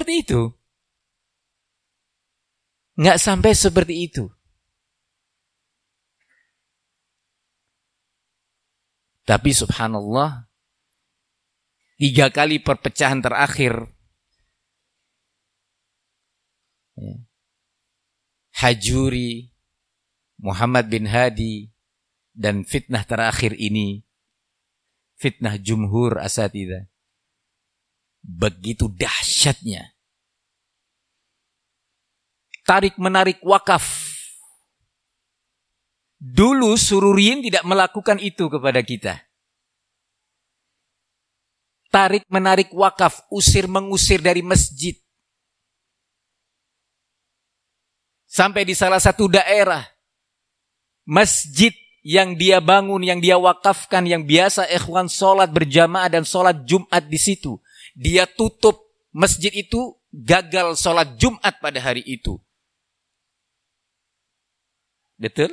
seperti itu. Nggak sampai seperti itu. Tapi subhanallah, 3 kali perpecahan terakhir, Hajuri, Muhammad bin Hadi, dan fitnah terakhir ini, fitnah jumhur asatidzah, begitu dahsyatnya. Tarik-menarik wakaf. Dulu Sururiyin tidak melakukan itu kepada kita. Tarik-menarik wakaf, usir-mengusir dari masjid. Sampai di salah satu daerah, masjid yang dia bangun, yang dia wakafkan, yang biasa ikhwan sholat berjamaah dan sholat Jumat di situ, dia tutup masjid itu, gagal sholat Jumat pada hari itu. Betul?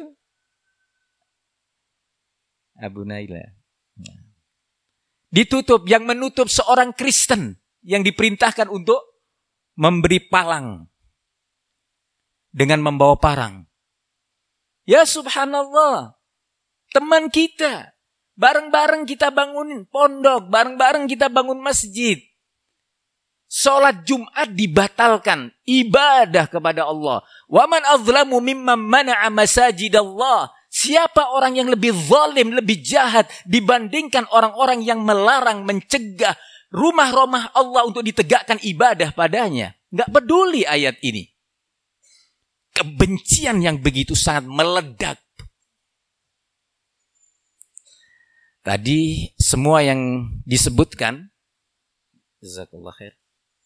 Abu Naila. Ditutup, yang menutup seorang Kristen yang diperintahkan untuk memberi palang dengan membawa parang. Ya subhanallah, teman kita, bareng-bareng kita bangun pondok, bareng-bareng kita bangun masjid. Sholat Jumat dibatalkan, ibadah kepada Allah. Wa man azlamu mimman mana'a masajidallah. Siapa orang yang lebih zalim, lebih jahat dibandingkan orang-orang yang melarang, mencegah rumah-rumah Allah untuk ditegakkan ibadah padanya. Enggak peduli ayat ini. Kebencian yang begitu sangat meledak. Tadi semua yang disebutkan, jazakallah khair,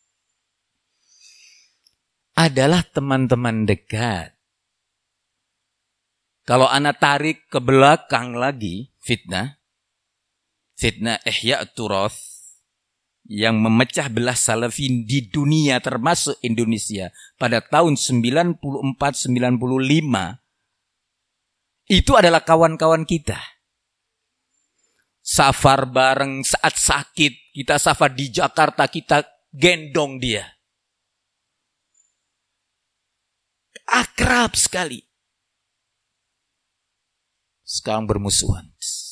adalah teman-teman dekat. Kalau ana tarik ke belakang lagi, fitnah Ihya Turath yang memecah belah salafin di dunia termasuk Indonesia pada tahun 94-95, itu adalah kawan-kawan kita. Safar bareng saat sakit, kita safar di Jakarta, kita gendong dia. Akrab sekali. Sekarang bermusuhan.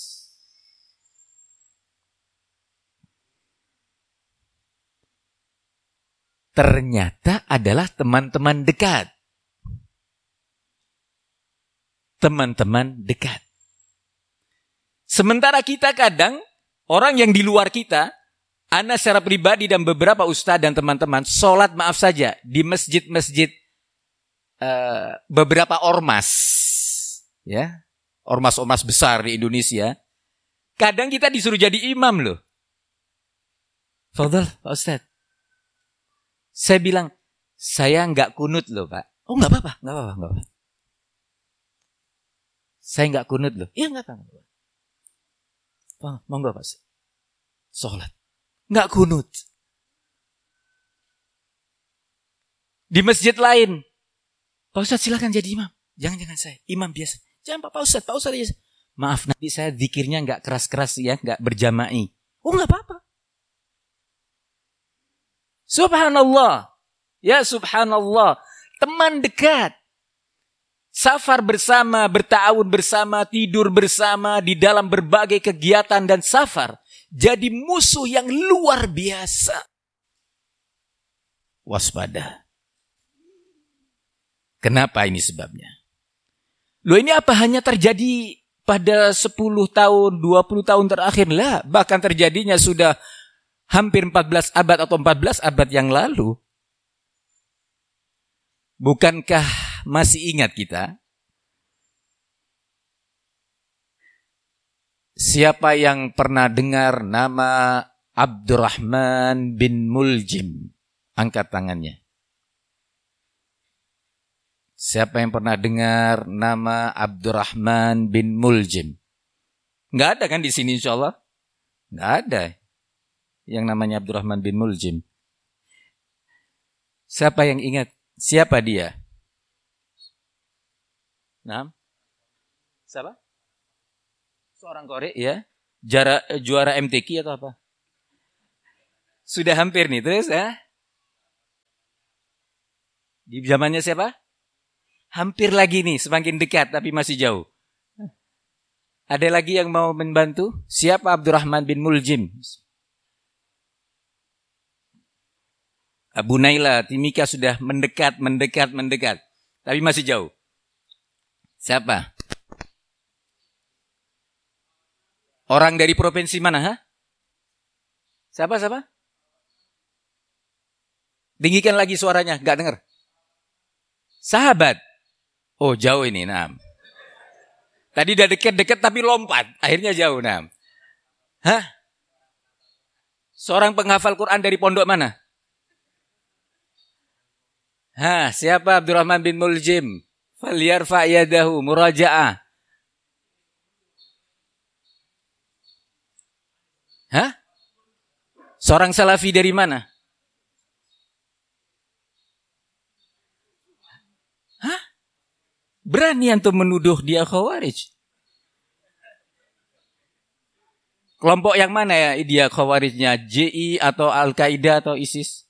Ternyata adalah teman-teman dekat. Teman-teman dekat. Sementara kita kadang, orang yang di luar kita, ana secara pribadi dan beberapa ustaz dan teman-teman, sholat maaf saja, di masjid-masjid beberapa ormas, ya, ormas-ormas besar di Indonesia, kadang kita disuruh jadi imam loh. Fadhal, Pak Ustaz. Saya bilang, saya enggak kunut loh Pak. Oh enggak apa-apa, enggak apa-apa. Saya enggak kunut loh. Iya enggak apa-apa. Monggo Pak Ustaz. Sholat. Enggak kunut. Di masjid lain, Pak Ustaz silakan jadi imam. Jangan saya, imam biasa. Jangan Pak Ustaz aja. Maaf nanti saya zikirnya enggak keras-keras ya, enggak berjama'i. Oh enggak apa-apa. Subhanallah. Ya subhanallah. Teman dekat. Safar bersama, berta'awun bersama, tidur bersama di dalam berbagai kegiatan dan safar. Jadi musuh yang luar biasa. Waspada. Kenapa ini sebabnya? Loh ini apa hanya terjadi pada 10 tahun, 20 tahun terakhir? Lah, bahkan terjadinya sudah hampir 14 abad atau 14 abad yang lalu. Bukankah masih ingat kita? Siapa yang pernah dengar nama Abdurrahman bin Muljim? Angkat tangannya. Siapa yang pernah dengar nama Abdurrahman bin Muljim? Enggak ada kan di sini insyaallah? Enggak ada yang namanya Abdurrahman bin Muljim. Siapa yang ingat? Siapa dia? Nah, siapa? Seorang korek ya? Juara MTQ atau apa? Sudah hampir nih terus ya? Di zamannya siapa? Hampir lagi nih, semakin dekat tapi masih jauh. Ada lagi yang mau membantu? Siapa Abdurrahman bin Muljim? Abu Naila, Timika sudah mendekat. Tapi masih jauh. Siapa? Orang dari provinsi mana? Ha? Siapa? Tinggikan lagi suaranya, gak dengar. Sahabat. Oh, jauh ini, nah. Tadi udah dekat tapi lompat, akhirnya jauh, nah. Hah? Seorang penghafal Quran dari pondok mana? Siapa Abdurrahman bin Muljim? Falyarfa yadahu muraja'ah. Seorang salafi dari mana? Berani antum menuduh dia Khawarij? Kelompok yang mana ya dia Khawarijnya? JI atau Al-Qaeda atau ISIS?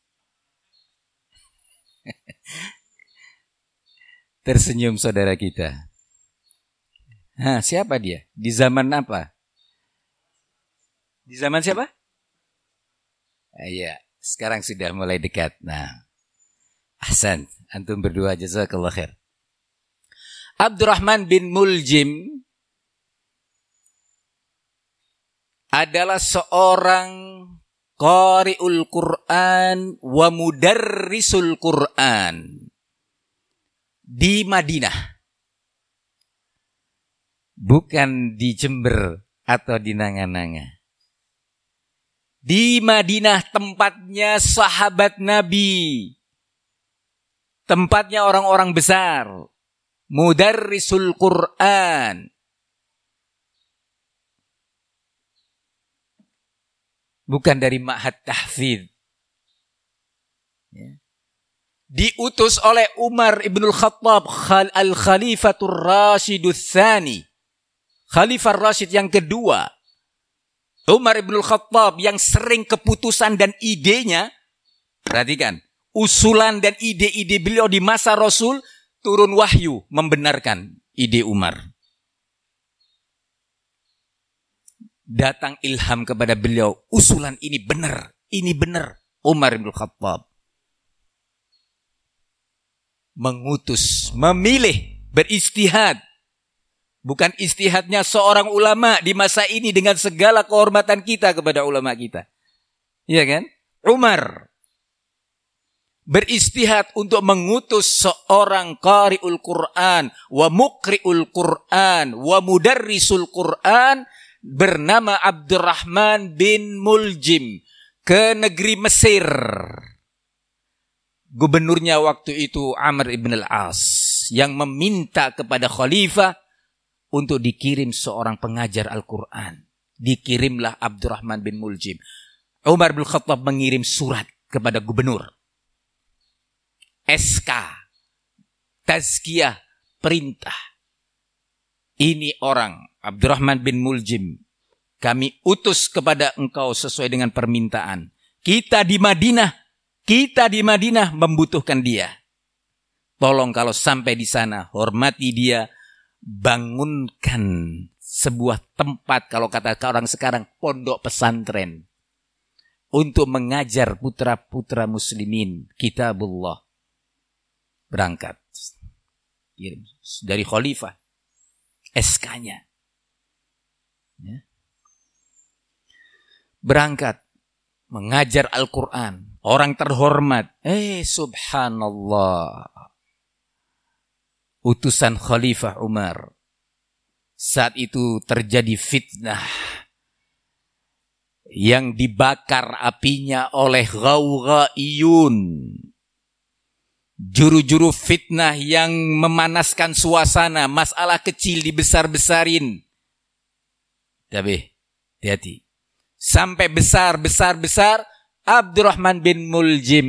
Tersenyum saudara kita. Siapa dia? Di zaman apa? Di zaman siapa? Iya, sekarang sudah mulai dekat. Nah, ahsan, antum berdua jazakallah khair. Abdurrahman bin Muljim adalah seorang qari'ul Quran wa mudarrisul Quran di Madinah. Bukan di Jember atau di Nanga-Nanga. Di Madinah tempatnya sahabat Nabi. Tempatnya orang-orang besar. Mudarrisul Quran. Bukan dari ma'had tahfidz. Ya. Diutus oleh Umar ibn al-Khattab al-Khalifatur Rasyidul Tsani. Khalifah Rasyid yang kedua. Umar ibn al-Khattab yang sering keputusan dan idenya. Perhatikan. Usulan dan ide-ide beliau di masa Rasul. Turun wahyu membenarkan ide Umar. Datang ilham kepada beliau. Usulan ini benar. Ini benar. Umar bin Khattab. Mengutus, memilih, beristihad. Bukan istihadnya seorang ulama di masa ini dengan segala kehormatan kita kepada ulama kita. Iya kan? Umar beristihad untuk mengutus seorang qari'ul Quran wa muqri'ul Quran wa mudarrisul Quran bernama Abdurrahman bin Muljim ke negeri Mesir. Gubernurnya waktu itu Amr ibn al-As yang meminta kepada khalifah untuk dikirim seorang pengajar Al-Quran. Dikirimlah Abdurrahman bin Muljim. Umar bin Khattab mengirim surat kepada gubernur. SK, tazkiyah, perintah. Ini orang, Abdurrahman bin Muljim. Kami utus kepada engkau sesuai dengan permintaan. Kita di Madinah membutuhkan dia. Tolong kalau sampai di sana, hormati dia. Bangunkan sebuah tempat, kalau kata orang sekarang, pondok pesantren. Untuk mengajar putra-putra muslimin, kitabullah. Berangkat. Kirim dari khalifah. SK-nya. Ya. Berangkat. Mengajar Al-Quran. Orang terhormat. Subhanallah. Utusan Khalifah Umar. Saat itu terjadi fitnah. Yang dibakar apinya oleh ghawghaiyun. Juru-juru fitnah yang memanaskan suasana. Masalah kecil dibesar-besarin. Tapi, hati-hati. Sampai besar. Abdurrahman bin Muljim.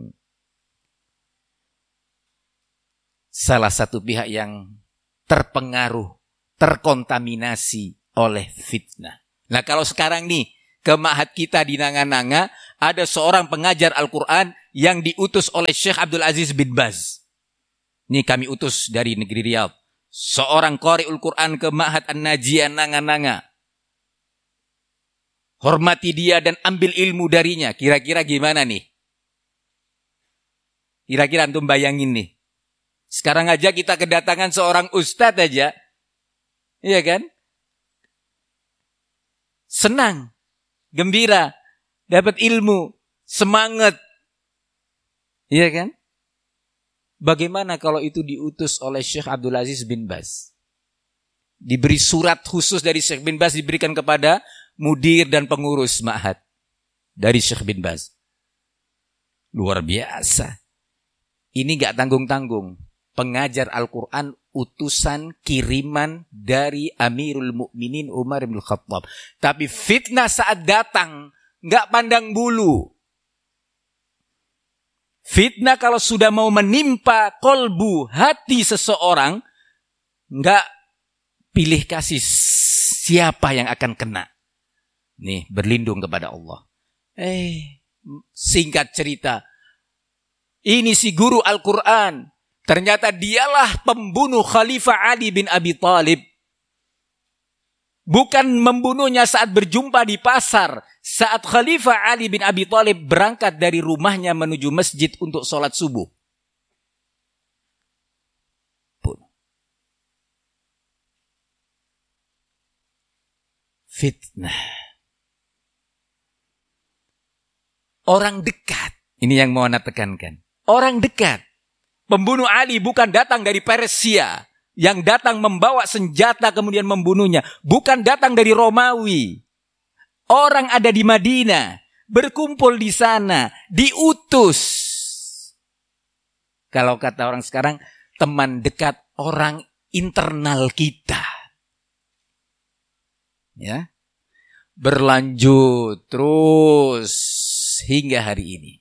Salah satu pihak yang terpengaruh, terkontaminasi oleh fitnah. Nah kalau sekarang nih, ke ma'had kita di Nanga-Nanga, ada seorang pengajar Al-Quran yang diutus oleh Syekh Abdul Aziz bin Baz. Ini kami utus dari negeri Riyadh. Seorang qari'ul Quran ke Ma'had An-Najiyah Nanga-Nanga. Hormati dia dan ambil ilmu darinya. Kira-kira gimana nih? Kira-kira antum bayangin nih. Sekarang aja kita kedatangan seorang ustadz aja. Iya kan? Senang, gembira, dapat ilmu, semangat. Iya kan? Bagaimana kalau itu diutus oleh Syekh Abdul Aziz bin Baz? Diberi surat khusus dari Syekh bin Baz diberikan kepada mudir dan pengurus ma'had dari Syekh bin Baz. Luar biasa. Ini gak tanggung-tanggung. Pengajar Al-Quran utusan kiriman dari Amirul Mukminin Umar bin Khattab. Tapi fitnah saat datang gak pandang bulu. Fitnah kalau sudah mau menimpa kolbu hati seseorang, enggak pilih kasih siapa yang akan kena. Nih, berlindung kepada Allah. Singkat cerita, ini si guru Al-Quran, ternyata dialah pembunuh Khalifah Ali bin Abi Thalib. Bukan membunuhnya saat berjumpa di pasar. Saat Khalifah Ali bin Abi Thalib berangkat dari rumahnya menuju masjid untuk sholat subuh. Fitnah. Orang dekat. Ini yang mau Anda tekankan. Orang dekat. Pembunuh Ali bukan datang dari Persia. Yang datang membawa senjata kemudian membunuhnya. Bukan datang dari Romawi. Orang ada di Madinah. Berkumpul di sana. Diutus. Kalau kata orang sekarang, teman dekat orang internal kita. Ya. Berlanjut terus hingga hari ini.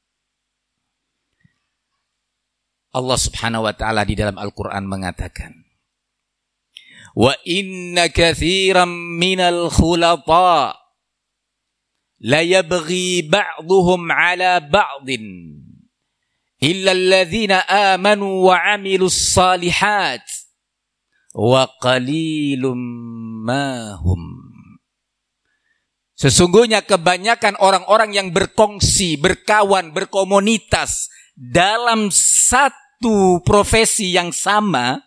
Allah Subhanahu wa taala di dalam Al-Qur'an mengatakan, "Wa inna katsiran minal khulata la yabghi ba'dhum 'ala ba'din illa alladhina amanu wa 'amilus salihat wa qalilum ma hum." Sesungguhnya kebanyakan orang-orang yang berkongsi, berkawan, berkomunitas dalam satu profesi yang sama,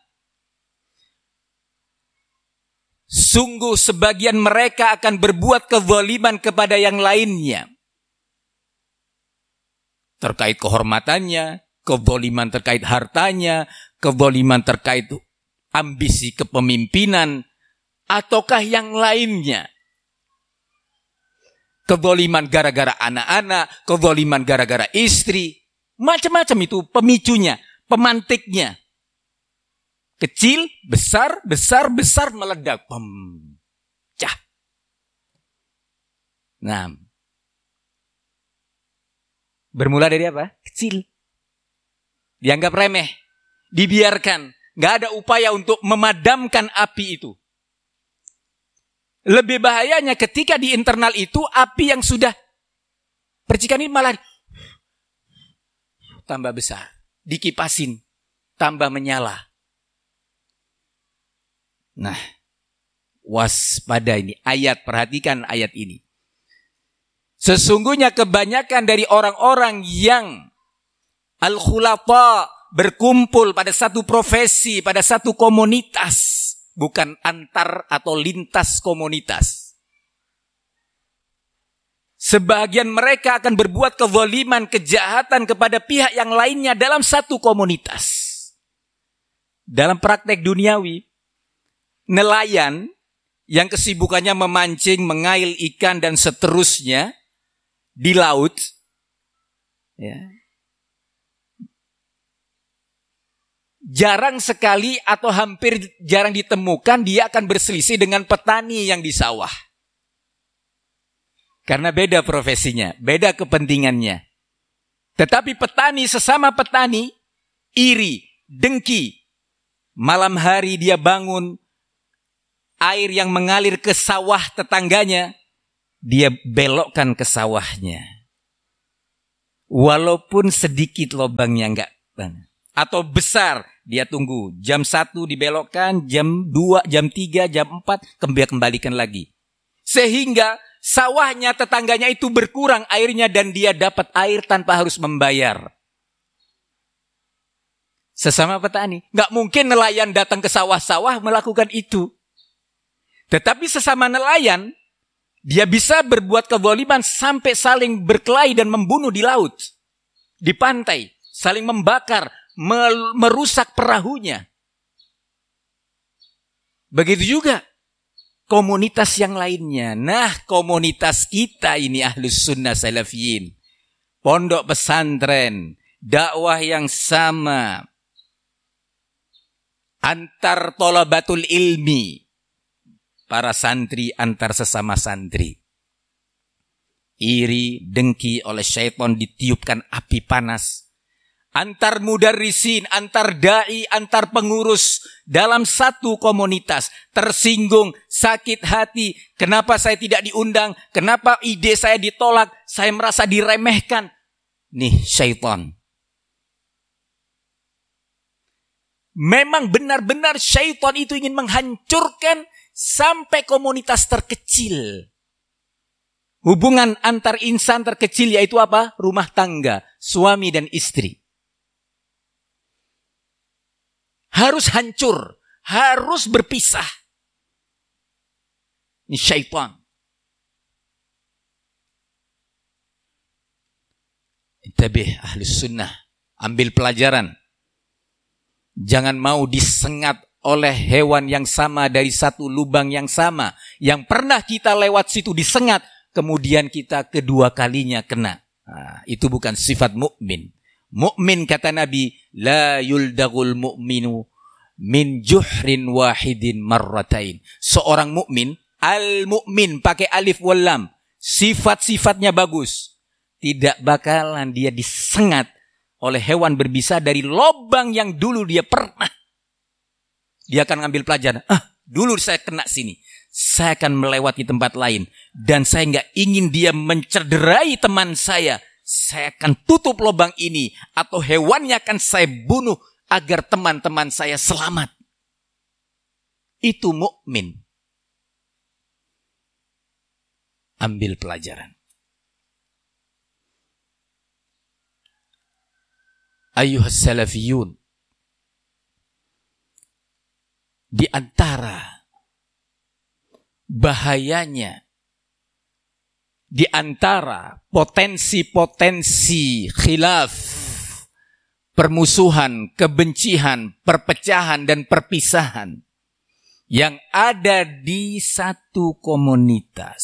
sungguh sebagian mereka akan berbuat kezaliman kepada yang lainnya. Terkait kehormatannya, kezaliman terkait hartanya, kezaliman terkait ambisi kepemimpinan, ataukah yang lainnya. Kezaliman gara-gara anak-anak, kezaliman gara-gara istri, macam-macam itu pemicunya. Pemantiknya. Kecil, besar, besar, besar, meledak. Pecah. Nah. Bermula dari apa? Kecil. Dianggap remeh. Dibiarkan. Gak ada upaya untuk memadamkan api itu. Lebih bahayanya ketika di internal itu api yang sudah percikan ini malah tambah besar. Dikipasin, tambah menyala. Nah, waspada ini. Ayat, perhatikan ayat ini. Sesungguhnya kebanyakan dari orang-orang yang al-khulata berkumpul pada satu profesi, pada satu komunitas. Bukan antar atau lintas komunitas. Sebagian mereka akan berbuat kezaliman, kejahatan kepada pihak yang lainnya dalam satu komunitas. Dalam praktek duniawi, nelayan yang kesibukannya memancing, mengail ikan dan seterusnya di laut, ya, jarang sekali atau hampir jarang ditemukan dia akan berselisih dengan petani yang di sawah. Karena beda profesinya, beda kepentingannya. Tetapi petani sesama petani, iri, dengki. Malam hari dia bangun, air yang mengalir ke sawah tetangganya, dia belokkan ke sawahnya. Walaupun sedikit lubangnya enggak. Atau besar, dia tunggu. Jam 1 dibelokkan, jam 2, jam 3, jam 4, kembalikan lagi. Sehingga sawahnya tetangganya itu berkurang airnya dan dia dapat air tanpa harus membayar. Sesama petani. Nggak mungkin nelayan datang ke sawah-sawah melakukan itu. Tetapi sesama nelayan, dia bisa berbuat kezaliman sampai saling berkelahi dan membunuh di laut. Di pantai. Saling membakar, merusak perahunya. Begitu juga komunitas yang lainnya. Nah, komunitas kita ini Ahlus Sunnah Salafiyin. Pondok pesantren, dakwah yang sama. Antar thalabatul ilmi, para santri antar sesama santri. Iri, dengki oleh syaitan ditiupkan api panas. Antar mudarrisin, antar da'i, antar pengurus dalam satu komunitas. Tersinggung, sakit hati. Kenapa saya tidak diundang? Kenapa ide saya ditolak? Saya merasa diremehkan. Nih syaitan. Memang benar-benar syaitan itu ingin menghancurkan sampai komunitas terkecil. Hubungan antar insan terkecil yaitu apa? Rumah tangga, suami dan istri. Harus hancur, harus berpisah. Ini syaitan. Intabih Ahlus Sunnah, ambil pelajaran. Jangan mau disengat oleh hewan yang sama dari satu lubang yang sama. Yang pernah kita lewat situ disengat, kemudian kita kedua kalinya kena. Nah, itu bukan sifat mukmin. Mukmin kata Nabi, la yuldagul mu'minu min juhrin wahidin marratain. Seorang mukmin, al-mukmin pakai alif wal lam, sifat-sifatnya bagus. Tidak bakalan dia disengat oleh hewan berbisa dari lubang yang dulu dia pernah. Dia akan ngambil pelajaran. Dulu saya kena sini. Saya akan melewati tempat lain. Dan saya nggak ingin dia mencederai teman saya. Saya akan tutup lubang ini. Atau hewannya akan saya bunuh agar teman-teman saya selamat. Itu mukmin. Ambil pelajaran. Ayyuhas salafiyun, di antara bahayanya, di antara potensi-potensi khilaf, permusuhan, kebencian, perpecahan dan perpisahan yang ada di satu komunitas,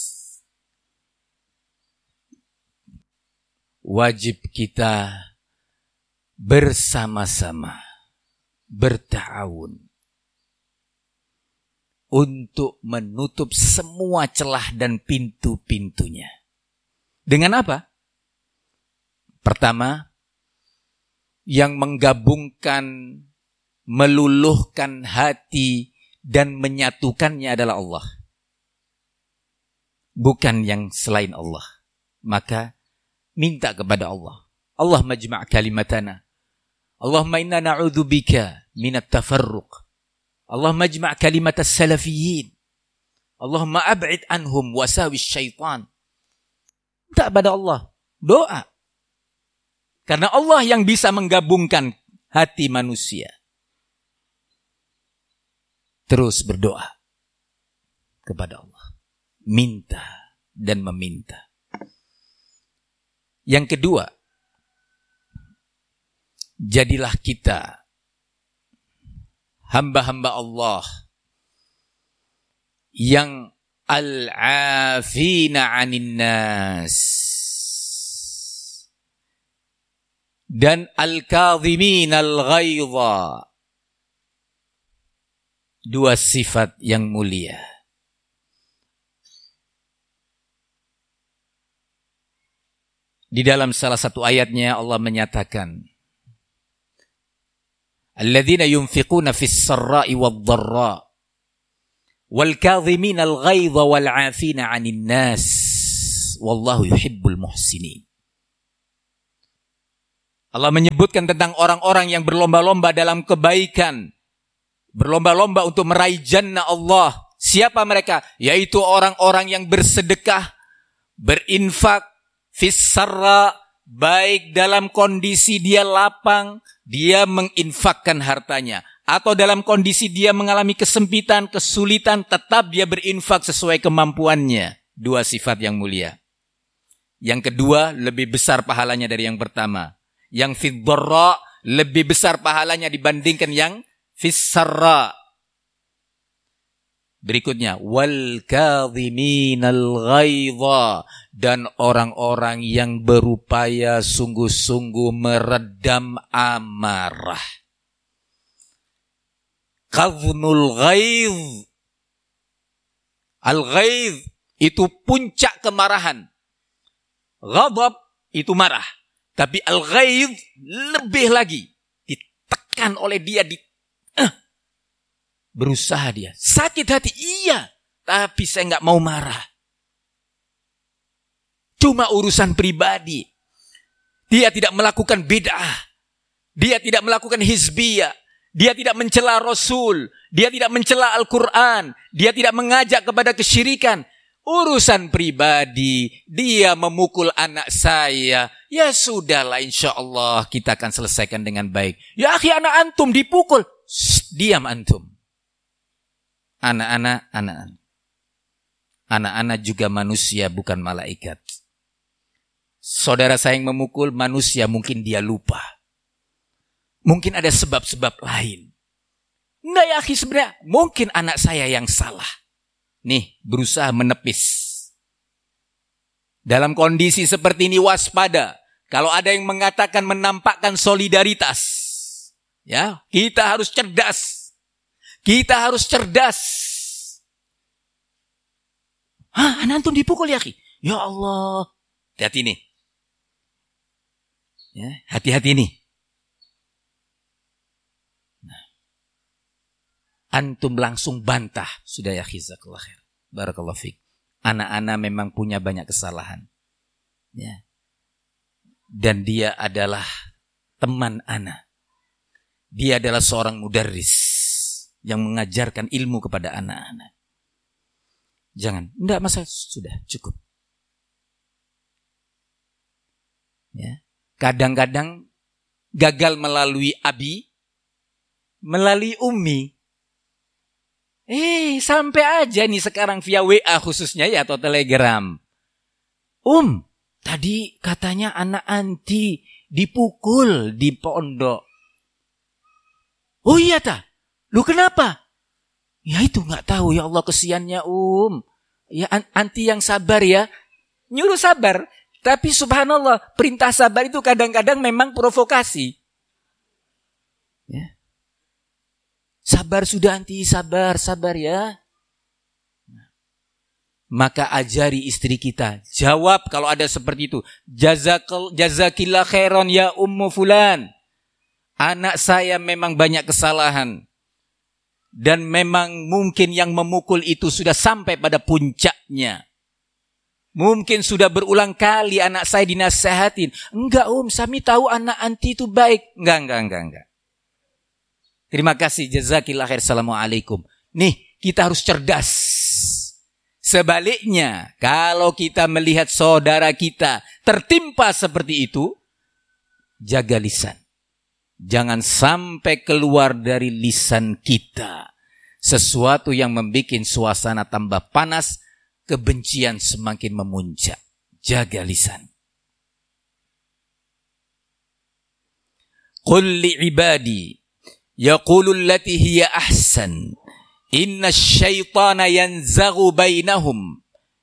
wajib kita bersama-sama berta'awun untuk menutup semua celah dan pintu-pintunya. Dengan apa? Pertama, yang menggabungkan, meluluhkan hati dan menyatukannya adalah Allah. Bukan yang selain Allah. Maka minta kepada Allah. Allah majma' kalimatana. Allahumma inna na'udzubika minat tafarruq. Allahumma majma' kalimatas salafiyyin. Allahumma ab'id anhum wasawis syaitan. Minta kepada Allah. Doa. Karena Allah yang bisa menggabungkan hati manusia. Terus berdoa kepada Allah. Minta dan meminta. Yang kedua, jadilah kita hamba-hamba Allah yang al-afina 'anin nas dan al-kadhimin al-ghaidha. Dua sifat yang mulia. Di dalam salah satu ayatnya Allah menyatakan, alladzina yunfiquna fis sarra'i wad-dharra wal kadhimina al-ghaidha wal 'afina 'anil nas wallahu yuhibbul muhsinin. Allah menyebutkan tentang orang-orang yang berlomba-lomba dalam kebaikan. Berlomba-lomba untuk meraih jannah Allah. Siapa mereka? Yaitu orang-orang yang bersedekah, berinfak, fis-sarra, baik dalam kondisi dia lapang, dia menginfakkan hartanya. Atau dalam kondisi dia mengalami kesempitan, kesulitan, tetap dia berinfak sesuai kemampuannya. 2 sifat yang mulia. Yang kedua, lebih besar pahalanya dari yang pertama. Yang fid-dharra lebih besar pahalanya dibandingkan yang fis-sarra. Berikutnya, wal kadhiminal ghaidha, dan orang-orang yang berupaya sungguh-sungguh meredam amarah. Kadhnul ghaidh. Al-ghaidh itu puncak kemarahan. Ghadab itu marah. Tapi al-ghaidh lebih lagi. Ditekan oleh dia, berusaha dia. Sakit hati, iya. Tapi saya nggak mau marah. Cuma urusan pribadi. Dia tidak melakukan bid'ah. Dia tidak melakukan hizbiyah. Dia tidak mencela Rasul. Dia tidak mencela Al-Quran. Dia tidak mengajak kepada kesyirikan. Urusan pribadi. Dia memukul anak saya. Ya sudahlah, insya Allah kita akan selesaikan dengan baik. Ya akhi, anak antum dipukul. Shh, diam antum. Anak-anak juga manusia, bukan malaikat. Saudara saya yang memukul manusia, mungkin dia lupa. Mungkin ada sebab-sebab lain. Enggak ya akhi, sebenarnya mungkin anak saya yang salah. Nih, berusaha menepis. Dalam kondisi seperti ini waspada. Kalau ada yang mengatakan menampakkan solidaritas. Ya, kita harus cerdas. Kita harus cerdas. Hah, anak antum dipukul ya akhi? Ya Allah. Hati-hati nih. Ya, hati-hati nih. Antum langsung bantah. Sudah ya khizakallah khair. Barakallahu fiik. Anak-anak memang punya banyak kesalahan. Ya. Dan dia adalah teman anak. Dia adalah seorang mudarris yang mengajarkan ilmu kepada anak-anak. Jangan. Enggak masalah. Sudah cukup. Ya. Kadang-kadang gagal melalui abi, melalui ummi. Sampai aja nih sekarang via WA khususnya ya, atau Telegram. Tadi katanya anak anti dipukul di pondok. Oh iya ta? Lu kenapa? Ya itu gak tahu, ya Allah kesiannya Ya anti yang sabar ya. Nyuruh sabar. Tapi subhanallah, perintah sabar itu kadang-kadang memang provokasi. Ya. Sabar sudah anti, sabar ya. Maka ajari istri kita. Jawab kalau ada seperti itu. Jazakillah khairan ya ummu fulan. Anak saya memang banyak kesalahan. Dan memang mungkin yang memukul itu sudah sampai pada puncaknya. Mungkin sudah berulang kali anak saya dinasihatin. Enggak Sami tahu anak anti itu baik. Enggak. Terima kasih, jazakillah khair, assalamualaikum. Nih, kita harus cerdas. Sebaliknya, kalau kita melihat saudara kita tertimpa seperti itu, jaga lisan. Jangan sampai keluar dari lisan kita sesuatu yang membuat suasana tambah panas, kebencian semakin memuncak. Jaga lisan. Qul li'ibadi yaqulul lati hiya ahsan inna syaitana yanzaghu bainahum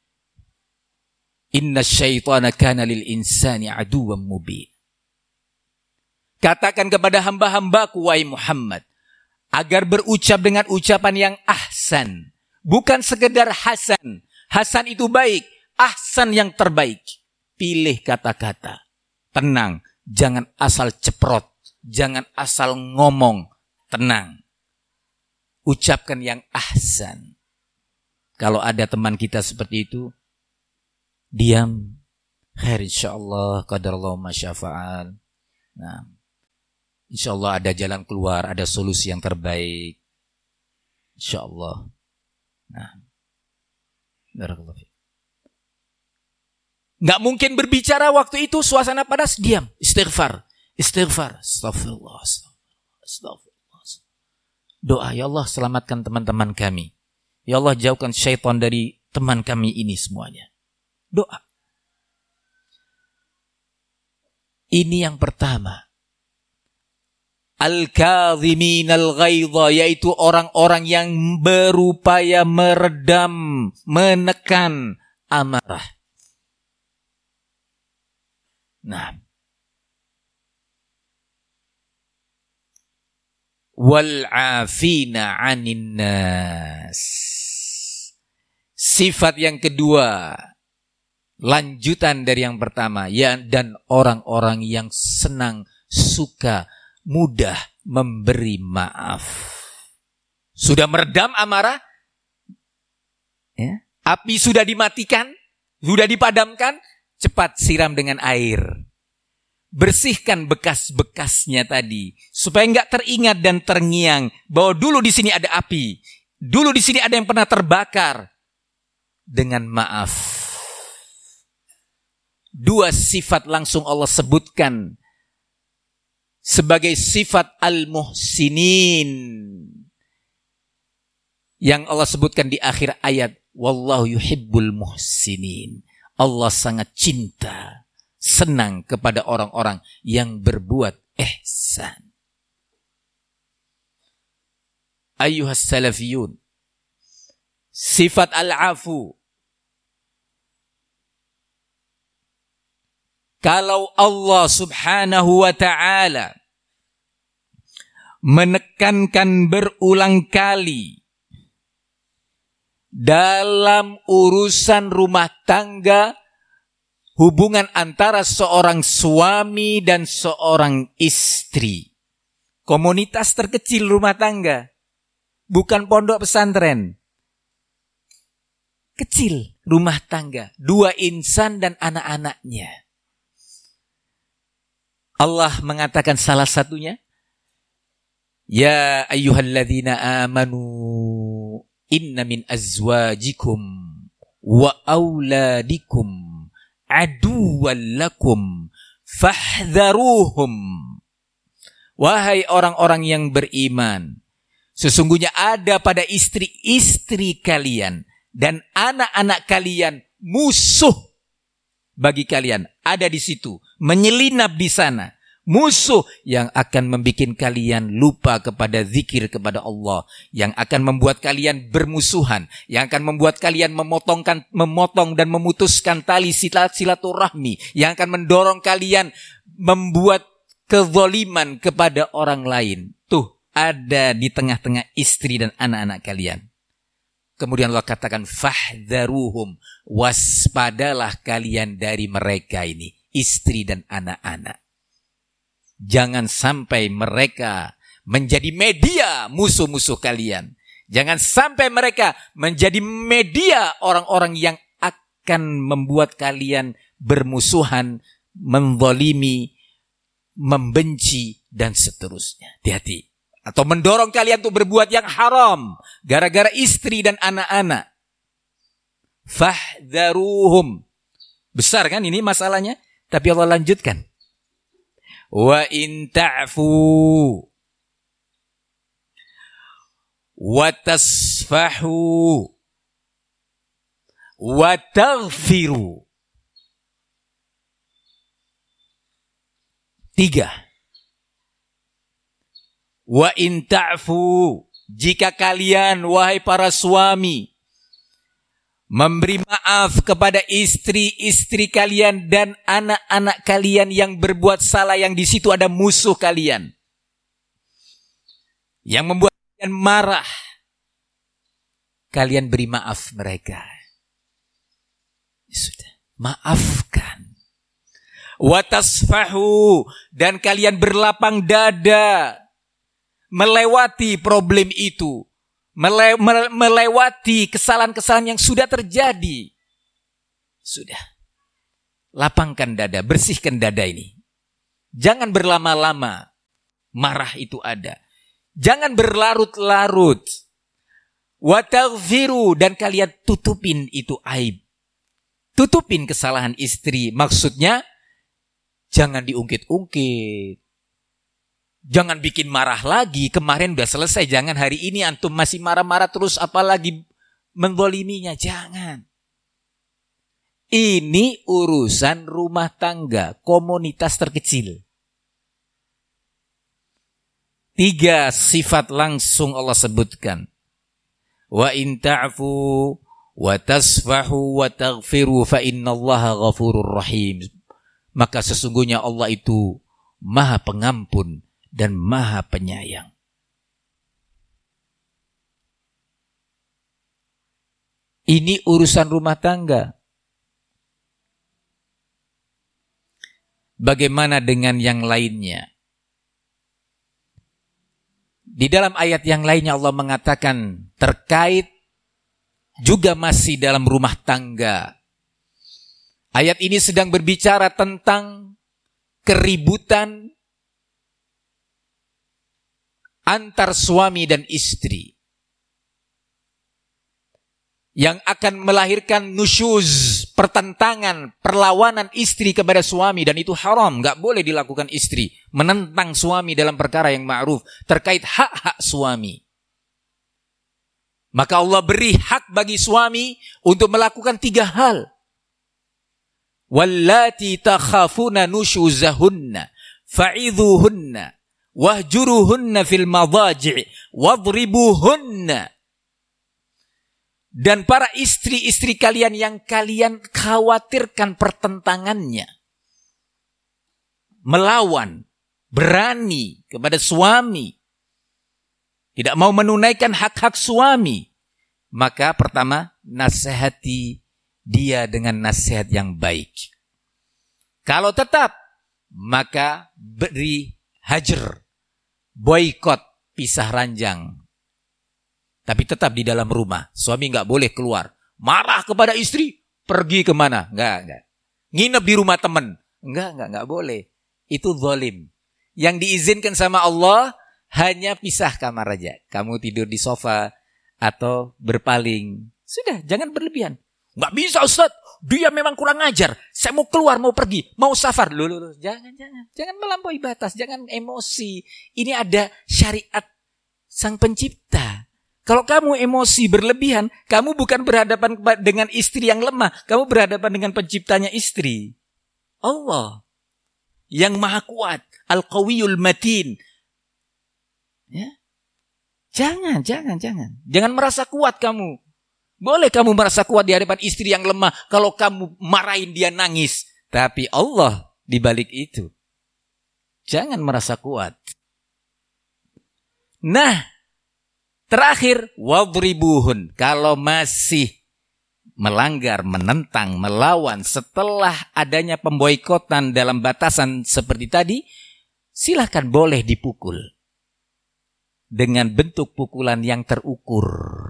inna syaitana kana lil insani aduwwan mubin. Katakan kepada hamba-hambaku wahai Muhammad agar berucap dengan ucapan yang ahsan, bukan sekedar hasan. Hasan itu baik, ahsan yang terbaik. Pilih kata-kata. Tenang, jangan asal ceprot, jangan asal ngomong. Tenang. Ucapkan yang ahsan. Kalau ada teman kita seperti itu, diam. Khair insyaallah, qadarallahu ma syafa'al. Nah, insya Allah ada jalan keluar, ada solusi yang terbaik. Insya Allah. Nah, barakallahu fiik. Nggak mungkin berbicara waktu itu suasana panas, diam. Istighfar. Astagfirullah. Doa, ya Allah selamatkan teman-teman kami. Ya Allah jauhkan syaitan dari teman kami ini semuanya. Doa. Ini yang pertama. Al-kadhimin al-ghaidha, yaitu orang-orang yang berupaya meredam, menekan amarah. Nah. Wal-afina 'anin nas. Sifat yang kedua, lanjutan dari yang pertama, ya, dan orang-orang yang senang, suka, mudah memberi maaf. Sudah meredam amarah, ya, api sudah dimatikan, sudah dipadamkan, cepat siram dengan air. Bersihkan bekas-bekasnya tadi, supaya enggak teringat dan terngiang bahwa dulu di sini ada api, dulu di sini ada yang pernah terbakar. Dengan maaf. Dua sifat langsung Allah sebutkan sebagai sifat al-muhsinin yang Allah sebutkan di akhir ayat, wallahu yuhibbul muhsinin. Allah sangat cinta, senang kepada orang-orang yang berbuat ihsan. Ayyuhas salafiyun, sifat al-afu. Kalau Allah subhanahu wa ta'ala menekankan berulang kali dalam urusan rumah tangga, hubungan antara seorang suami dan seorang istri, komunitas terkecil rumah tangga, bukan pondok pesantren, kecil rumah tangga, dua insan dan anak-anaknya. Allah mengatakan salah satunya, ya ayyuhalladzina amanu inna min azwajikum wa auladikum aduwwan lakum fahdharuhum. Wahai orang-orang yang beriman, sesungguhnya ada pada istri-istri kalian dan anak-anak kalian musuh bagi kalian. Ada di situ, menyelinap di sana. Musuh yang akan membuat kalian lupa kepada zikir kepada Allah, yang akan membuat kalian bermusuhan, yang akan membuat kalian memotong dan memutuskan tali silaturahmi, yang akan mendorong kalian membuat kezaliman kepada orang lain. Tuh, ada di tengah-tengah istri dan anak-anak kalian. Kemudian Allah katakan fahdharuhum, waspadalah kalian dari mereka ini, istri dan anak-anak. Jangan sampai mereka menjadi media musuh-musuh kalian. Jangan sampai mereka menjadi media orang-orang yang akan membuat kalian bermusuhan, menzalimi, membenci, dan seterusnya. Hati-hati. Atau mendorong kalian untuk berbuat yang haram gara-gara istri dan anak-anak. Fahdharuhum. Besar kan ini masalahnya? Tapi Allah lanjutkan. Wa in ta'fu wa tasfahu wa taghfiru. 3. Wa in ta'fu, jika kalian wahai para suami memberi maaf kepada istri-istri kalian dan anak-anak kalian yang berbuat salah, yang di situ ada musuh kalian, yang membuat kalian marah, kalian beri maaf mereka. Sudah, maafkan. Wa tasfahu, dan kalian berlapang dada melewati problem itu, melewati kesalahan-kesalahan yang sudah terjadi. Sudah. Lapangkan dada, bersihkan dada ini. Jangan berlama-lama. Marah itu ada. Jangan berlarut-larut. Wa taghfiru, dan kalian tutupin itu aib. Tutupin kesalahan istri. Maksudnya jangan diungkit-ungkit. Jangan bikin marah lagi. Kemarin udah selesai. Jangan hari ini antum masih marah-marah terus, apalagi menzaliminya. Jangan. Ini urusan rumah tangga, komunitas terkecil. 3 sifat langsung Allah sebutkan. Wa in ta'fu wa tasfahu wa taghfiru fa innallaha ghafurur rahim. Maka sesungguhnya Allah itu Maha Pengampun dan Maha Penyayang. Ini urusan rumah tangga. Bagaimana dengan yang lainnya? Di dalam ayat yang lainnya Allah mengatakan terkait juga masih dalam rumah tangga. Ayat ini sedang berbicara tentang keributan antar suami dan istri yang akan melahirkan nusyuz, pertentangan, perlawanan istri kepada suami, dan itu haram, enggak boleh dilakukan istri, menentang suami dalam perkara yang ma'ruf terkait hak-hak suami. Maka Allah beri hak bagi suami untuk melakukan 3 hal. Wallati takhafuna nusyuzahunna fa'idhuhunna wahjuruhunna fil madaji' wadribuhunna. Dan para istri-istri kalian yang kalian khawatirkan pertentangannya, melawan, berani kepada suami, tidak mau menunaikan hak-hak suami, maka pertama, nasihati dia dengan nasihat yang baik. Kalau tetap, maka beri hajar, boikot, pisah ranjang. Tapi tetap di dalam rumah. Suami nggak boleh keluar. Marah kepada istri, pergi kemana? Nggak. Nginep di rumah teman. Nggak boleh. Itu zalim. Yang diizinkan sama Allah hanya pisah kamar aja. Kamu tidur di sofa atau berpaling. Sudah, jangan berlebihan. Nggak bisa Ustaz, dia memang kurang ajar. Saya mau keluar, mau pergi, mau safar. Loh. Jangan melampaui batas, jangan emosi. Ini ada syariat Sang Pencipta. Kalau kamu emosi berlebihan, kamu bukan berhadapan dengan istri yang lemah, kamu berhadapan dengan penciptanya istri. Allah yang maha kuat, Al-Qawiyul Matin. Ya? Jangan. Jangan merasa kuat kamu. Boleh kamu merasa kuat di hadapan istri yang lemah kalau kamu marahin dia nangis. Tapi Allah di balik itu. Jangan merasa kuat. Nah, terakhir, wadribuhun. Kalau masih melanggar, menentang, melawan setelah adanya pemboikotan dalam batasan seperti tadi, silakan boleh dipukul. Dengan bentuk pukulan yang terukur.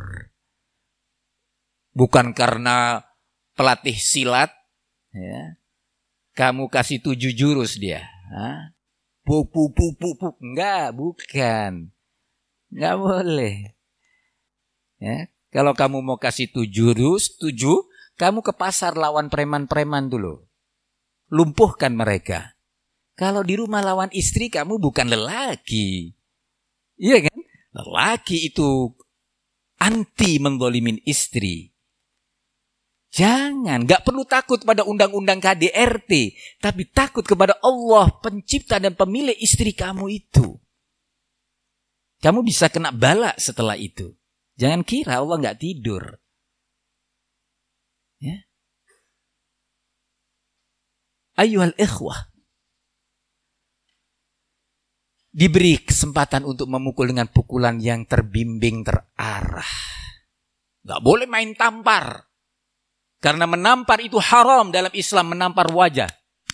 Bukan karena pelatih silat, ya, kamu kasih 7 jurus dia. Puk. Enggak, bukan. Nggak boleh. Ya, kalau kamu mau kasih 7 jurus, kamu ke pasar lawan preman-preman dulu. Lumpuhkan mereka. Kalau di rumah lawan istri, kamu bukan lelaki. Iya kan? Lelaki itu anti menzalimin istri. Jangan, nggak perlu takut pada undang-undang KDRT, tapi takut kepada Allah, pencipta dan pemilik istri kamu itu. Kamu bisa kena bala setelah itu. Jangan kira Allah nggak tidur. Ya. Ayyuhal ikhwah. Diberi kesempatan untuk memukul dengan pukulan yang terbimbing, terarah. Nggak boleh main tampar. Karena menampar itu haram dalam Islam, menampar wajah.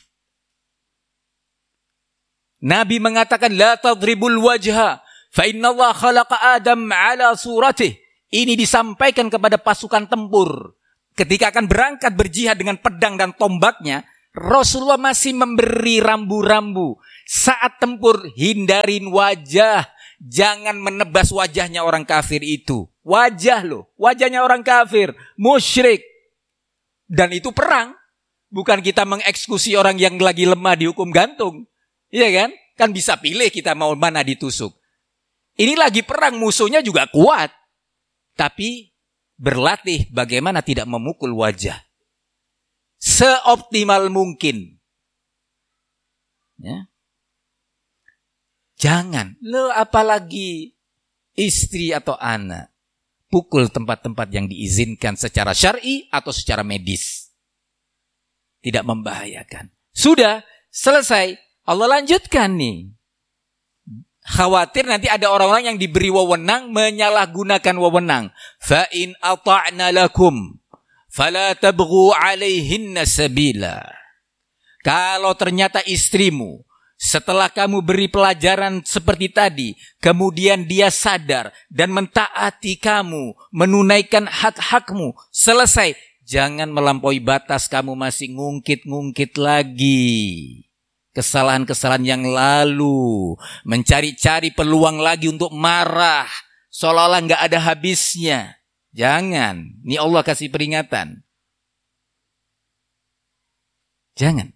Nabi mengatakan, la tadribul wajha. Fa inna Allah khalaqa Adam ala suratih. Ini disampaikan kepada pasukan tempur. Ketika akan berangkat berjihad dengan pedang dan tombaknya, Rasulullah masih memberi rambu-rambu. Saat tempur, hindarin wajah. Jangan menebas wajahnya orang kafir itu. Wajah loh, wajahnya orang kafir, musyrik. Dan itu perang. Bukan kita mengeksekusi orang yang lagi lemah dihukum gantung. Iya kan? Kan bisa pilih kita mau mana ditusuk. Ini lagi perang, musuhnya juga kuat. Tapi berlatih bagaimana tidak memukul wajah. Seoptimal mungkin. Ya. Jangan. Lo apalagi istri atau anak. Pukul tempat-tempat yang diizinkan secara syar'i atau secara medis. Tidak membahayakan. Sudah, selesai. Allah lanjutkan nih. Khawatir nanti ada orang-orang yang diberi wewenang menyalahgunakan wewenang. Fa in ata'na lakum fala tabghu 'alaihinna sabila. Kalau ternyata istrimu setelah kamu beri pelajaran seperti tadi, kemudian dia sadar dan mentaati kamu, menunaikan hak-hakmu, selesai. Jangan melampaui batas, kamu masih ngungkit-ngungkit lagi. Kesalahan-kesalahan yang lalu, mencari-cari peluang lagi untuk marah, seolah-olah nggak ada habisnya. Jangan, ini Allah kasih peringatan. Jangan.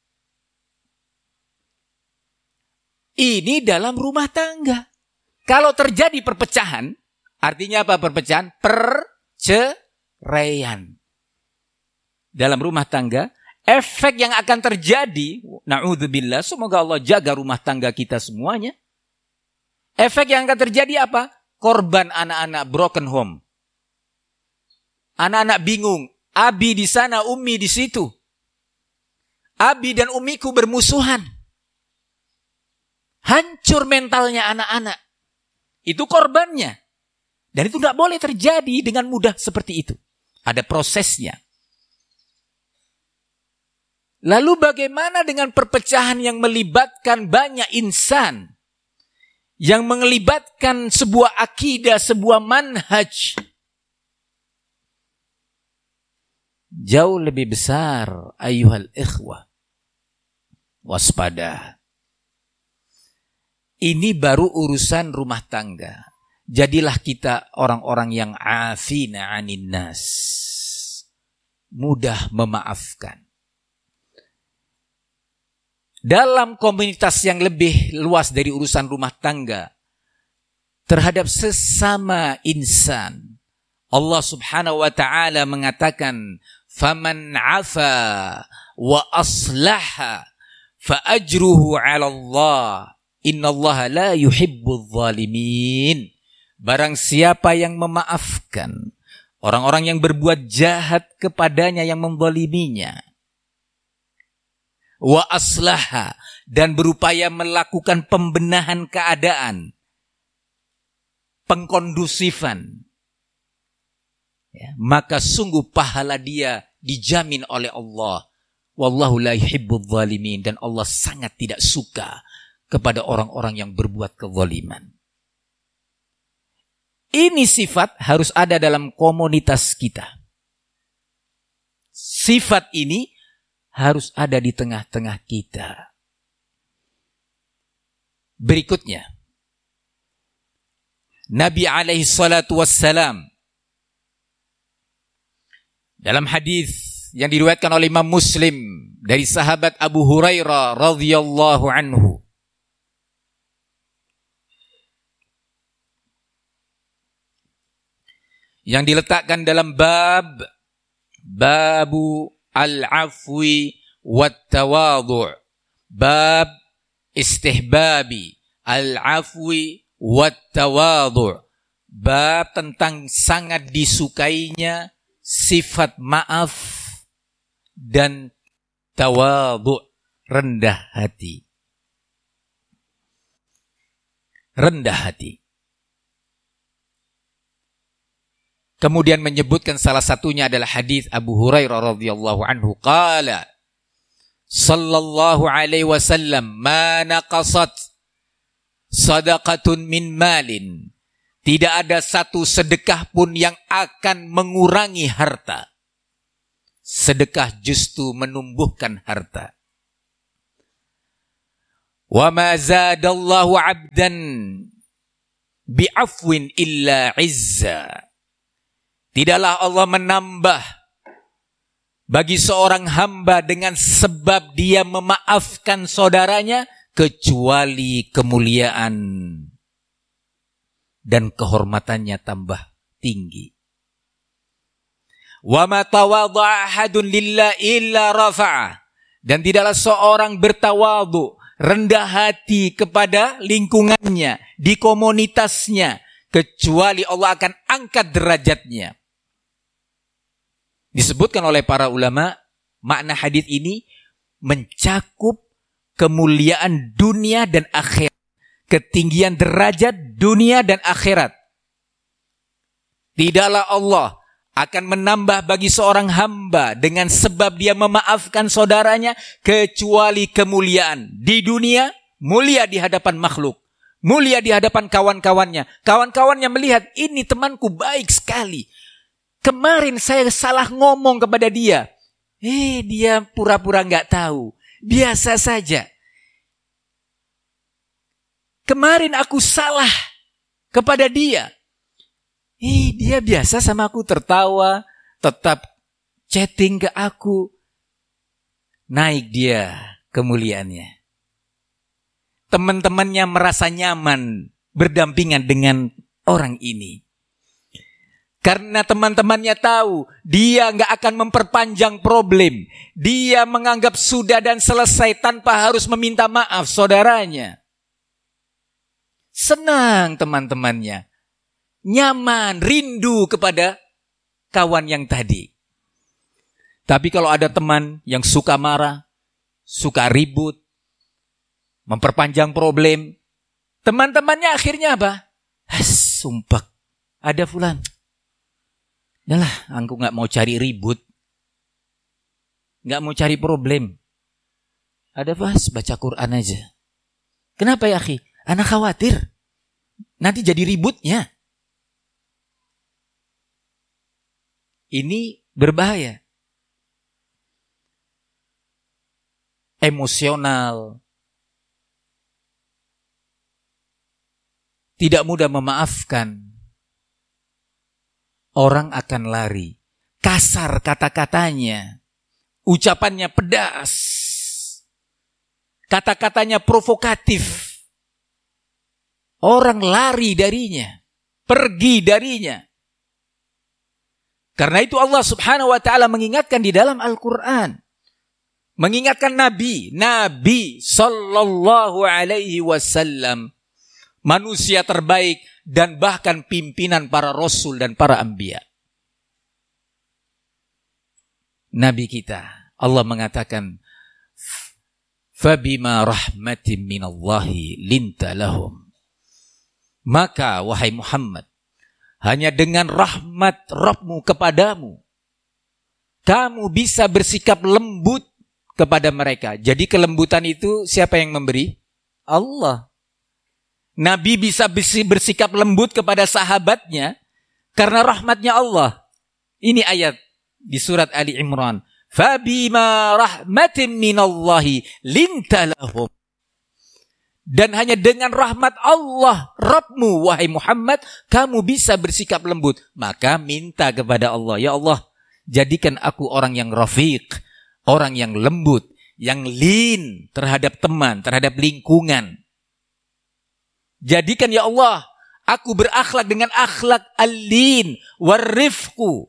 Ini dalam rumah tangga. Kalau terjadi perpecahan, artinya apa perpecahan? Perceraian. Dalam rumah tangga, efek yang akan terjadi, na'udzubillah, semoga Allah jaga rumah tangga kita semuanya. Efek yang akan terjadi apa? Korban anak-anak broken home. Anak-anak bingung, abi di sana, umi di situ. Abi dan umiku bermusuhan. Hancur mentalnya anak-anak. Itu korbannya. Dan itu tidak boleh terjadi dengan mudah seperti itu. Ada prosesnya. Lalu bagaimana dengan perpecahan yang melibatkan banyak insan? Yang melibatkan sebuah akidah, sebuah manhaj. Jauh lebih besar, ayyuhal ikhwah. Waspada. Ini baru urusan rumah tangga. Jadilah kita orang-orang yang afina 'anin nas. Mudah memaafkan. Dalam komunitas yang lebih luas dari urusan rumah tangga, terhadap sesama insan, Allah Subhanahu wa ta'ala mengatakan, "Faman 'afa wa aslaha fa ajruhu 'ala Allah. Innallaha la yuhibbudz zalimin." Barang siapa yang memaafkan orang-orang yang berbuat jahat kepadanya, yang menzaliminya, wa aslaha, dan berupaya melakukan pembenahan keadaan, pengkondusifan, ya, maka sungguh pahala dia dijamin oleh Allah. Wallahu la yuhibbudz zalimin, dan Allah sangat tidak suka kepada orang-orang yang berbuat kezaliman. Ini sifat harus ada dalam komunitas kita. Sifat ini harus ada di tengah-tengah kita. Berikutnya, Nabi alaihi salatu wassalam dalam hadis yang diriwayatkan oleh Imam Muslim dari sahabat Abu Hurairah radhiyallahu anhu, yang diletakkan dalam babu al-afwi wat tawadhu', bab istihbabi al-afwi wat tawadhu', bab tentang sangat disukainya sifat maaf dan tawadhu', rendah hati. Rendah hati. Kemudian menyebutkan salah satunya adalah hadis Abu Hurairah radhiyallahu anhu, qala sallallahu alaihi wasallam, ma naqasat sadaqatun min malin, tidak ada satu sedekah pun yang akan mengurangi harta. Sedekah justru menumbuhkan harta. Wa ma zadallahu 'abdan bi'afwin illa 'izza. Tidaklah Allah menambah bagi seorang hamba dengan sebab dia memaafkan saudaranya kecuali kemuliaan dan kehormatannya tambah tinggi. Wa ma tawadha'a ahadun lillahi illa rafa'ah. Dan tidaklah seorang bertawadhu, rendah hati kepada lingkungannya, di komunitasnya, kecuali Allah akan angkat derajatnya. Disebutkan oleh para ulama, makna hadis ini mencakup kemuliaan dunia dan akhirat, ketinggian derajat dunia dan akhirat. Tidaklah Allah akan menambah bagi seorang hamba dengan sebab dia memaafkan saudaranya kecuali kemuliaan. Di dunia, mulia di hadapan makhluk, mulia di hadapan kawan-kawannya. Kawan-kawannya melihat, ini temanku baik sekali. Kemarin saya salah ngomong kepada dia. Dia pura-pura gak tahu. Biasa saja. Kemarin aku salah kepada dia. Dia biasa sama aku, tertawa, tetap chatting ke aku. Naik dia kemuliaannya. Teman-temannya merasa nyaman berdampingan dengan orang ini. Karena teman-temannya tahu dia gak akan memperpanjang problem. Dia menganggap sudah dan selesai tanpa harus meminta maaf saudaranya. Senang teman-temannya. Nyaman, rindu kepada kawan yang tadi. Tapi kalau ada teman yang suka marah, suka ribut, memperpanjang problem, teman-temannya akhirnya apa? Sumpah, ada fulan. Yalah, aku gak mau cari ribut, gak mau cari problem. Ada baca Quran aja. Kenapa ya akhi? Anak khawatir nanti jadi ributnya. Ini berbahaya. Emosional. Tidak mudah memaafkan. Orang akan lari. Kasar kata-katanya. Ucapannya pedas. Kata-katanya provokatif. Orang lari darinya. Pergi darinya. Karena itu Allah Subhanahu wa ta'ala mengingatkan di dalam Al-Quran. Mengingatkan Nabi sallallahu alaihi wasallam, manusia terbaik dan bahkan pimpinan para rasul dan para anbiya. Nabi kita, Allah mengatakan, "Fabima rahmatin minallahi linta lahum." Maka wahai Muhammad, hanya dengan rahmat Rabbmu kepadamu, kamu bisa bersikap lembut kepada mereka. Jadi kelembutan itu siapa yang memberi? Allah. Nabi bisa bersikap lembut kepada sahabatnya karena rahmatnya Allah. Ini ayat di surat Ali Imran. Fabima rahmatin minallahi linta lahum. Dan hanya dengan rahmat Allah, Rabbmu, wahai Muhammad, kamu bisa bersikap lembut. Maka minta kepada Allah, ya Allah, jadikan aku orang yang rafiq, orang yang lembut, yang lin terhadap teman, terhadap lingkungan. Jadikan ya Allah, aku berakhlak dengan akhlak al-lin, warifku.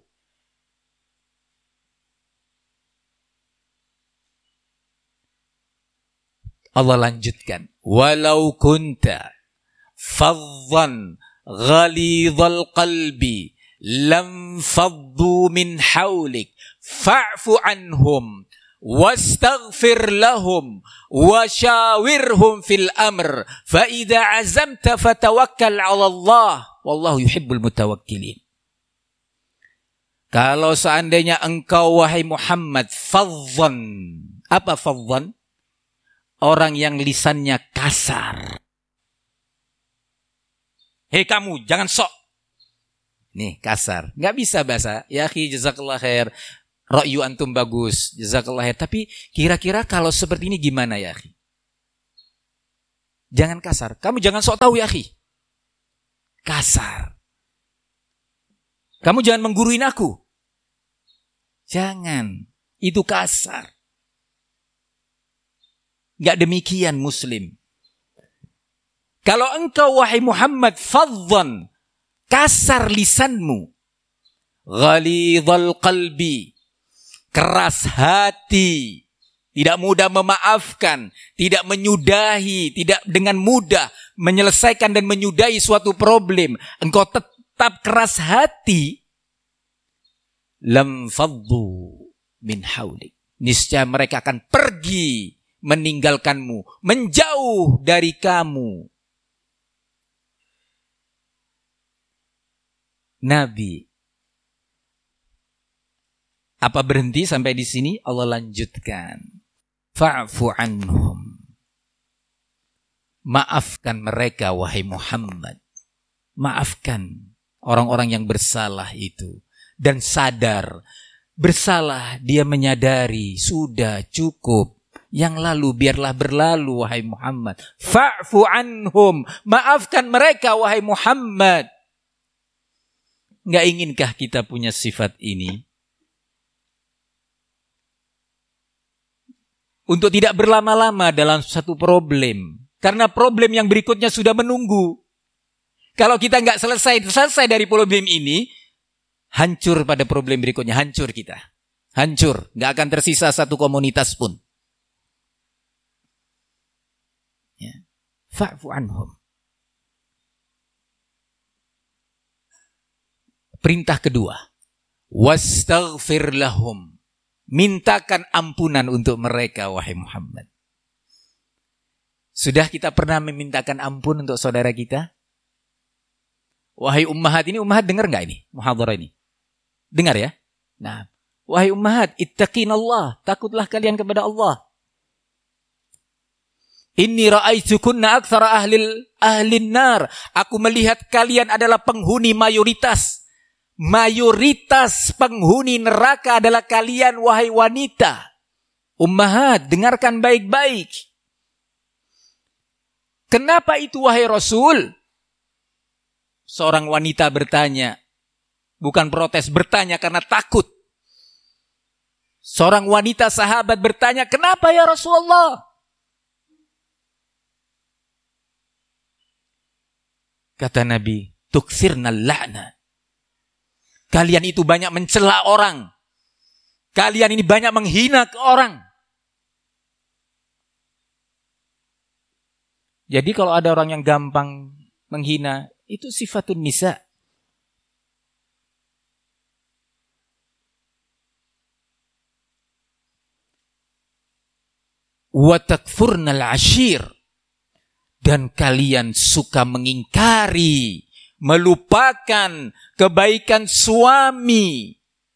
Allah lanjutkan, walau kunta faddan ghalidhal qalbi lam faddu min hawlik fa'fu anhum wastaghfir lahum washawirhum fil amr fa idza azamta fatawakkal 'ala Allah wallahu yuhibbul mutawakkilin. Kalau seandainya engkau wahai Muhammad faddan, apa faddan? Orang yang lisannya kasar. Hei kamu, jangan sok. Nih, kasar. Nggak bisa bahasa. Ya akhi, jazakallah khair. Ra'yu antum bagus. Jazakallah khair. Tapi kira-kira kalau seperti ini gimana ya akhi? Jangan kasar. Kamu jangan sok tahu ya, akhi. Kasar. Kamu jangan mengguruin aku. Jangan. Itu kasar. Gak demikian Muslim. Kalau engkau wahai Muhammad fadhan, kasar lisanmu, ghalidhal qalbi, keras hati, tidak mudah memaafkan, tidak menyudahi, tidak dengan mudah menyelesaikan dan menyudahi suatu problem, engkau tetap keras hati, lam faddu min haulik, niscaya mereka akan pergi meninggalkanmu, menjauh dari kamu. Nabi. Apa berhenti sampai di sini? Allah lanjutkan. Fa'fu anhum. Maafkan mereka wahai Muhammad. Maafkan orang-orang yang bersalah itu. Dan sadar. Bersalah, dia menyadari. Sudah cukup. Yang lalu biarlah berlalu wahai Muhammad. Fa'fu anhum. Maafkan mereka wahai Muhammad. Nggak inginkah kita punya sifat ini? Untuk tidak berlama-lama dalam satu problem. Karena problem yang berikutnya sudah menunggu. Kalau kita nggak selesai dari problem ini, hancur pada problem berikutnya. Hancur kita. Hancur. Nggak akan tersisa satu komunitas pun. Ya. Fa'fu anhum. Perintah kedua. Wastaghfir lahum. Mintakan ampunan untuk mereka wahai Muhammad. Sudah kita pernah memintakan ampun untuk saudara kita? Wahai ummahat, ini ummahat dengar nggak ini muhadharah ini? Dengar ya? Nah, wahai ummahat, ittaqinallah, takutlah kalian kepada Allah. Inni ra'aitukunna aktsara ahlin nar. Aku melihat kalian adalah penghuni mayoritas. Mayoritas penghuni neraka adalah kalian wahai wanita. Ummahat, dengarkan baik-baik. Kenapa itu wahai Rasul? Seorang wanita bertanya. Bukan protes, bertanya karena takut. Seorang wanita sahabat bertanya, kenapa ya Rasulullah? Kata Nabi, tukthirnal la'na. Kalian itu banyak mencela orang. Kalian ini banyak menghina orang. Jadi kalau ada orang yang gampang menghina, itu sifatun nisa. Wa takfurnal ashir. Dan kalian suka mengingkari, melupakan kebaikan suami.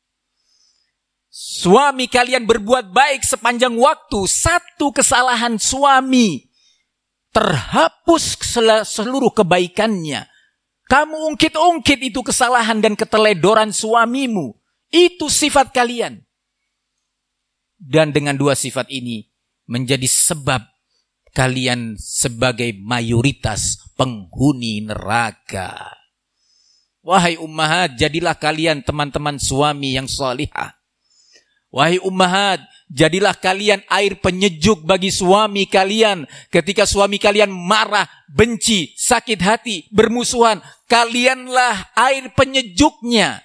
Suami kalian berbuat baik sepanjang waktu. Satu kesalahan suami terhapus seluruh kebaikannya. Kamu ungkit-ungkit itu kesalahan dan keteledoran suamimu. Itu sifat kalian. Dan dengan dua sifat ini menjadi sebab kalian sebagai mayoritas penghuni neraka. Wahai ummahat, jadilah kalian teman-teman suami yang salihah. Wahai ummahat, jadilah kalian air penyejuk bagi suami kalian. Ketika suami kalian marah, benci, sakit hati, bermusuhan, kalianlah air penyejuknya.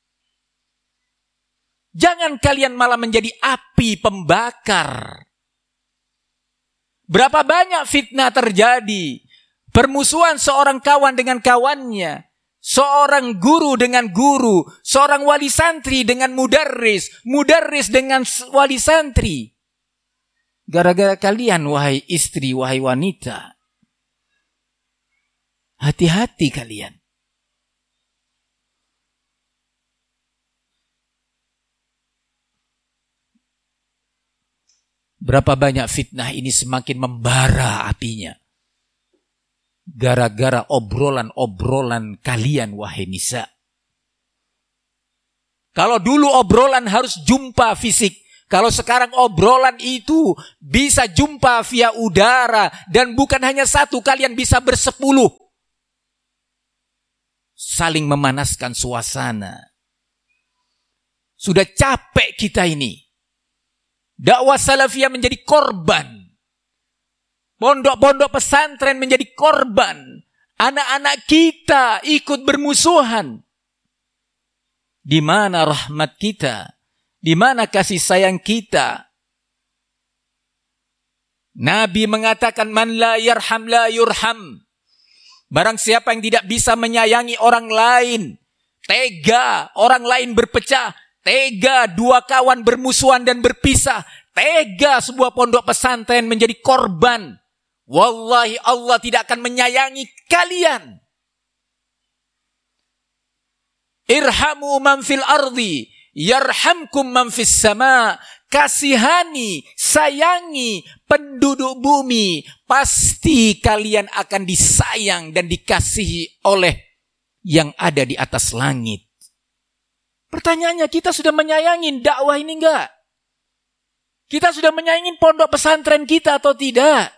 Jangan kalian malah menjadi api pembakar. Berapa banyak fitnah terjadi. Permusuhan seorang kawan dengan kawannya. Seorang guru dengan guru. Seorang wali santri dengan mudarris. Mudarris dengan wali santri. Gara-gara kalian wahai istri, wahai wanita. Hati-hati kalian. Berapa banyak fitnah ini semakin membara apinya. Gara-gara obrolan-obrolan kalian wahai nisa. Kalau dulu obrolan harus jumpa fisik. Kalau sekarang obrolan itu bisa jumpa via udara dan bukan hanya satu, kalian bisa bersepuluh. Saling memanaskan suasana. Sudah capek kita ini. Dakwah salafiyah menjadi korban. Pondok-pondok pesantren menjadi korban. Anak-anak kita ikut bermusuhan. Di mana rahmat kita? Di mana kasih sayang kita? Nabi mengatakan, man la yarham la yurham. Barang siapa yang tidak bisa menyayangi orang lain, tega orang lain berpecah, tega dua kawan bermusuhan dan berpisah, tega sebuah pondok pesantren menjadi korban, wallahi Allah tidak akan menyayangi kalian. Irhamu man fil ardi yarhamkum man fis sama. Kasihani, sayangi penduduk bumi, pasti kalian akan disayang dan dikasihi oleh yang ada di atas langit. Pertanyaannya, kita sudah menyayangi dakwah ini enggak? Kita sudah menyayangi pondok pesantren kita atau tidak?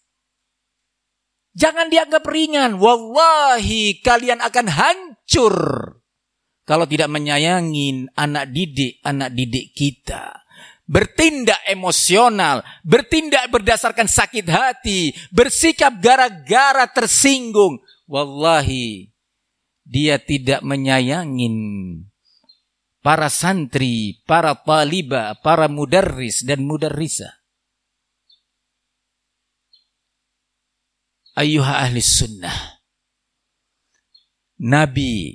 Jangan dianggap ringan. Wallahi kalian akan hancur kalau tidak menyayangi anak didik kita. Bertindak emosional, bertindak berdasarkan sakit hati, bersikap gara-gara tersinggung. Wallahi, dia tidak menyayangin para santri, para talibah, para mudarris dan mudarrisah. Ayyuha ahli sunnah. Nabi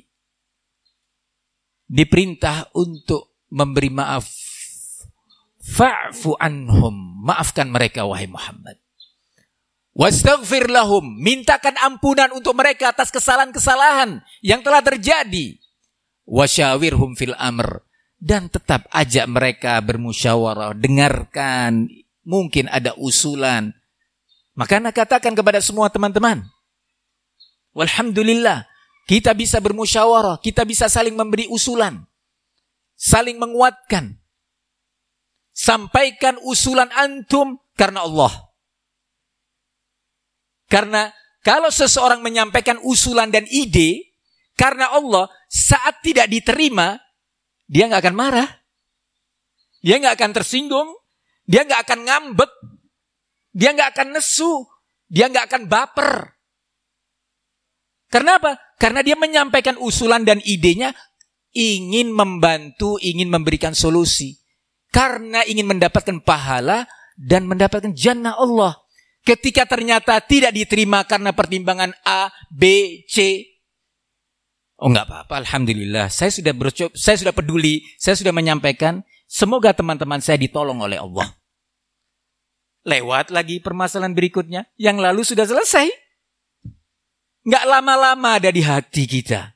diperintah untuk memberi maaf. Fa'fu anhum, maafkan mereka wahai Muhammad. Wastaghfir lahum, mintakan ampunan untuk mereka atas kesalahan-kesalahan yang telah terjadi. Wasyawirhum fil amr, dan tetap ajak mereka bermusyawarah, dengarkan, mungkin ada usulan. Maka nak katakan kepada semua teman-teman, walhamdulillah, kita bisa bermusyawarah, kita bisa saling memberi usulan, saling menguatkan. Sampaikan usulan antum karena Allah. Karena kalau seseorang menyampaikan usulan dan ide karena Allah, saat tidak diterima, dia nggak akan marah, dia nggak akan tersinggung, dia nggak akan ngambek, dia nggak akan nesu, dia nggak akan baper. Karena apa? Karena dia menyampaikan usulan dan idenya ingin membantu, ingin memberikan solusi. Karena ingin mendapatkan pahala dan mendapatkan jannah Allah. Ketika ternyata tidak diterima karena pertimbangan A, B, C. Oh enggak apa-apa, alhamdulillah. Saya sudah peduli, saya sudah menyampaikan. Semoga teman-teman saya ditolong oleh Allah. Lewat lagi permasalahan berikutnya. Yang lalu sudah selesai. Enggak lama-lama ada di hati kita.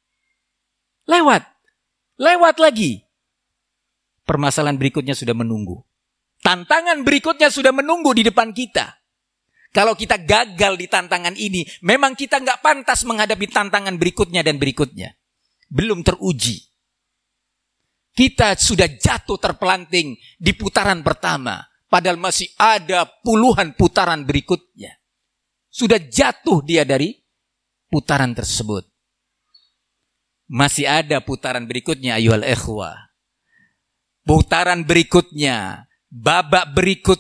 Lewat lagi. Permasalahan berikutnya sudah menunggu. Tantangan berikutnya sudah menunggu di depan kita. Kalau kita gagal di tantangan ini, memang kita nggak pantas menghadapi tantangan berikutnya dan berikutnya. Belum teruji. Kita sudah jatuh terpelanting di putaran pertama. Padahal masih ada puluhan putaran berikutnya. Sudah jatuh dia dari putaran tersebut. Masih ada putaran berikutnya, ayyuhal ikhwah. Putaran berikutnya, babak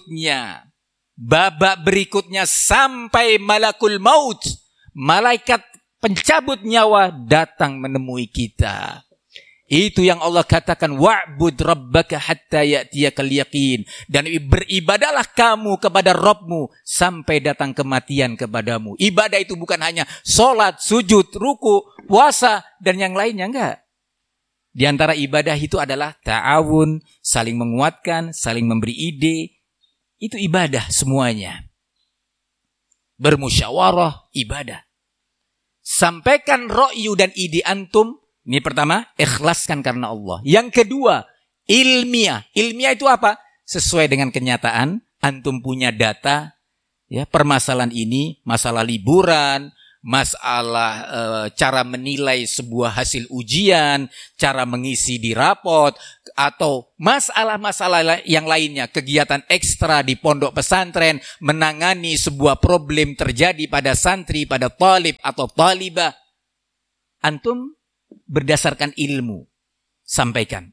berikutnya sampai malakul maut, malaikat pencabut nyawa datang menemui kita. Itu yang Allah katakan, wa'bud rabbaka hatta ya'tiyakal yaqin, dan beribadalah kamu kepada Rabbmu sampai datang kematian kepadamu. Ibadah itu bukan hanya sholat, sujud, ruku, puasa dan yang lainnya, enggak. Di antara ibadah itu adalah ta'awun, saling menguatkan, saling memberi ide. Itu ibadah semuanya. Bermusyawarah, ibadah. Sampaikan ra'yu dan ide antum. Ini pertama, ikhlaskan karena Allah. Yang kedua, ilmiah. Ilmiah itu apa? Sesuai dengan kenyataan, antum punya data, ya, permasalahan ini, masalah liburan, masalah cara menilai sebuah hasil ujian, cara mengisi di rapot, atau masalah-masalah yang lainnya, kegiatan ekstra di pondok pesantren, menangani sebuah problem terjadi pada santri, pada talib atau talibah, antum berdasarkan ilmu sampaikan.